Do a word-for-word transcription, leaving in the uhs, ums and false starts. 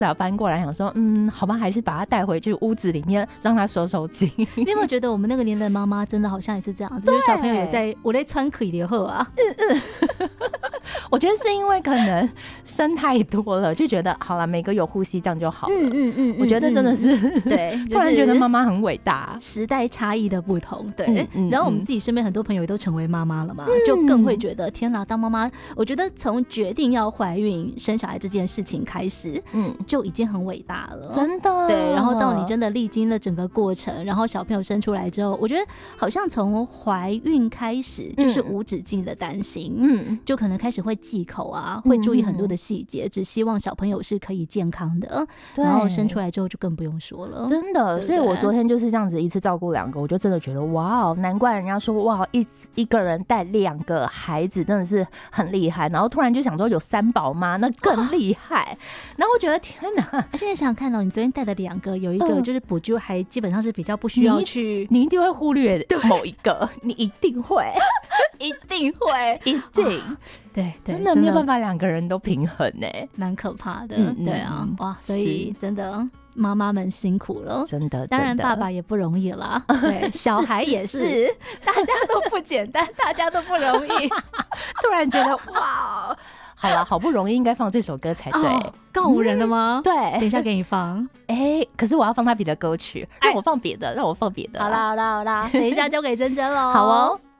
把搬过来想说嗯好吧，还是把他带回去屋子里面让他收收紧。 你有没有觉得我们那个年代的妈妈真的好像也是这样子，就是小朋友也在我在穿腿的后啊。 嗯嗯我觉得是因为可能生太多了，就觉得好了，每个有呼吸这样就好了。嗯嗯嗯，我觉得真的是、嗯、 对， 突然觉得妈妈很伟大， 时代差异的不同。对、 嗯嗯， 然后我们自己身边很多朋友也都成为妈妈了嘛、嗯，就更会觉得天哪，当妈妈，我觉得从决定要怀孕生小孩这件事情开始，嗯，就已经很伟大了， 真的。 对，然后到你真的历经了整个过程，然后小朋友生出来之后，我觉得好像从怀孕开始就是无止境的担心，嗯，就可能开始会忌口啊，会注意很多的细节、嗯，只希望小朋友是可以健康的，然后生出来之后就更不用说了， 真的。对对，所以我昨天就是这样子一次照顾两个，我就真的觉得哇，难怪人家说哇，一一个人带两个孩子真的是很厉害。然后突然就想说有三宝妈那更厉害，然后我觉得天哪！ 现在想想看哦，你昨天带的两个，有一个就是补救还基本上是比较不需要去， 你, 你一定会忽略某一个，你一定会， 一定会， 一定。 对，对， 真的没有办法两个人都平衡欸， 蛮可怕的。 嗯、 对啊，哇，所以真的妈妈们辛苦了， 真的。 当然爸爸也不容易啦，对，小孩也是，是是大家都不简单，大家都不容易。 突然觉得哇，好了，好不容易应该放这首歌才对。哦， 告五人的吗？ 嗯？对， 等一下给你放。 哎、欸，可是我要放他别的歌曲，让我放别的，让我放别的。 好啦好啦好啦，等一下交给珍珍喽。 好哦。